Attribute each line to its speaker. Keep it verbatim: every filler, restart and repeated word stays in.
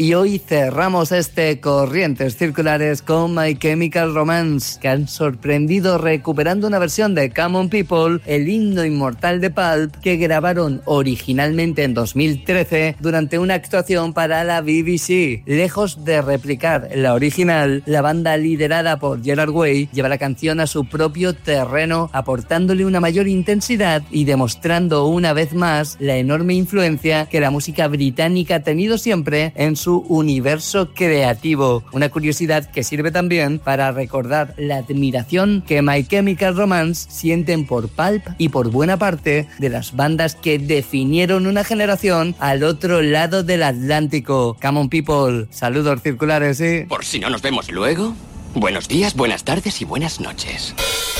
Speaker 1: Y hoy cerramos este Corrientes Circulares con My Chemical Romance, que han sorprendido recuperando una versión de Come On People, el himno inmortal de Pulp, que grabaron originalmente en dos mil trece durante una actuación para la B B C. Lejos de replicar la original, la banda liderada por Gerard Way lleva la canción a su propio terreno, aportándole una mayor intensidad y demostrando una vez más la enorme influencia que la música británica ha tenido siempre en su universo creativo. Una curiosidad que sirve también para recordar la admiración que My Chemical Romance sienten por Pulp y por buena parte de las bandas que definieron una generación al otro lado del Atlántico. Come on people, saludos circulares, ¿sí?
Speaker 2: Por si no nos vemos luego, buenos días, buenas tardes y buenas noches.